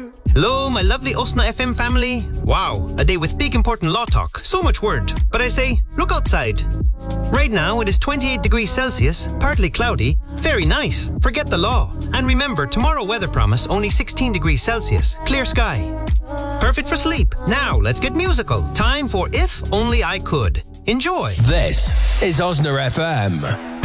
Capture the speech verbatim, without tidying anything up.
Hello, my lovely Usna F M family. Wow, a day with big important law talk. So much word. But I say, look outside. Right now it is twenty-eight degrees Celsius, partly cloudy. Very nice. Forget the law. And remember, tomorrow weather promise only sixteen degrees Celsius, clear sky. Perfect for sleep. Now let's get musical. Time for If Only I Could. Enjoy. This is Osna F M.